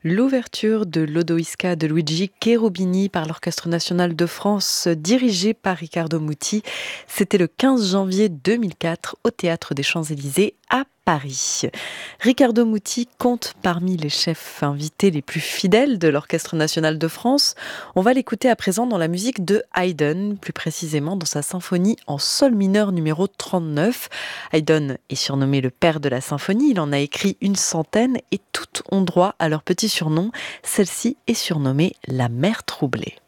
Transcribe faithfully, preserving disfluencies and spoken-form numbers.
L'ouverture de l'Odoisca de Luigi Cherubini par l'Orchestre national de France, dirigé par Riccardo Muti, c'était le quinze janvier deux mille quatre au Théâtre des Champs-Élysées à Paris. Riccardo Muti compte parmi les chefs invités les plus fidèles de l'Orchestre national de France. On va l'écouter à présent dans la musique de Haydn, plus précisément dans sa symphonie en sol mineur numéro trente-neuf. Haydn est surnommé le père de la symphonie, il en a écrit une centaine et toutes ont droit à leur petit surnom. Celle-ci est surnommée la mère troublée.